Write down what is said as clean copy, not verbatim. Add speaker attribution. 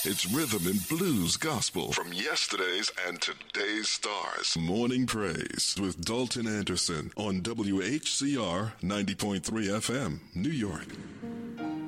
Speaker 1: It's rhythm and blues gospel from yesterday's and today's stars. Morning Praise with Dalton Anderson on WHCR 90.3 FM, New York.